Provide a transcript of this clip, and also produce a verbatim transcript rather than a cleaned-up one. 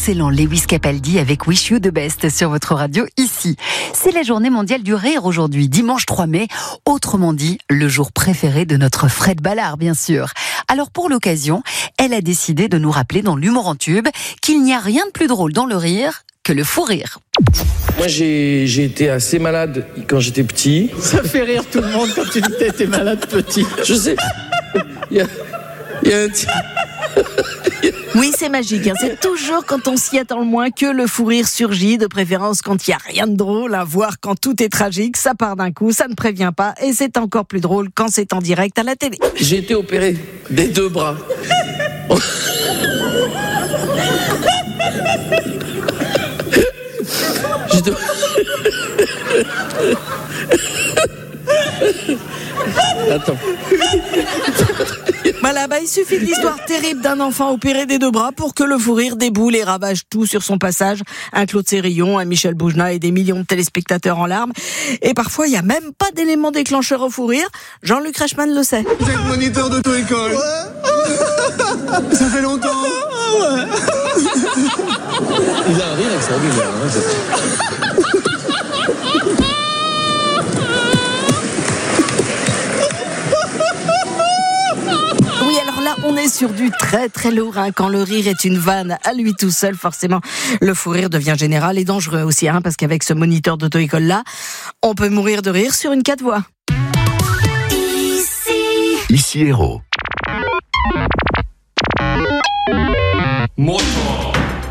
l'excellent Lewis Capaldi avec Wish You the Best sur votre radio ici. C'est la journée mondiale du rire aujourd'hui, dimanche trois mai, autrement dit, le jour préféré de notre Fred Ballard, bien sûr. Alors pour l'occasion, elle a décidé de nous rappeler dans l'humour en tube qu'il n'y a rien de plus drôle dans le rire que le fou rire. Moi, j'ai, j'ai été assez malade quand j'étais petit. Ça fait rire tout le monde quand tu dis que t'étais malade petit. Je sais. Il y a, il y a un type... Oui, c'est magique, hein. C'est toujours quand on s'y attend le moins que le fou rire surgit, de préférence quand il n'y a rien de drôle, à voir quand tout est tragique, ça part d'un coup, ça ne prévient pas, et c'est encore plus drôle quand c'est en direct à la télé. J'ai été opéré des deux bras. J'ai deux... Attends. Voilà, bah, il suffit de l'histoire terrible d'un enfant opéré des deux bras pour que le fou rire déboule et ravage tout sur son passage. Un Claude Sérillon, un Michel Boujna et des millions de téléspectateurs en larmes. Et parfois, il n'y a même pas d'élément déclencheur au fou rire. Jean-Luc Reichmann le sait. Vous êtes moniteur d'auto-école. Ouais. Ça fait longtemps. Ouais. Il a un rire extraordinaire. Hein, on est sur du très très lourd, hein. Quand le rire est une vanne à lui tout seul, forcément, le fou rire devient général et dangereux aussi, hein, parce qu'avec ce moniteur d'auto-école là, on peut mourir de rire sur une quatre voies. Ici Héros. Moi.